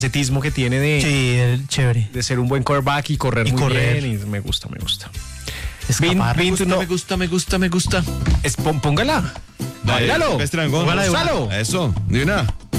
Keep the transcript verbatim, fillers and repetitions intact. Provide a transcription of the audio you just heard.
atletismo que tiene de, Sí, el chévere. de ser un buen quarterback y correr Y muy correr. bien. Y me gusta, me gusta. Escapar. Vin, Me gusta, no. me gusta, me gusta, me gusta. Es, pon- póngala. Báilalo. Estrangón. Póngala de una. Eso, de una.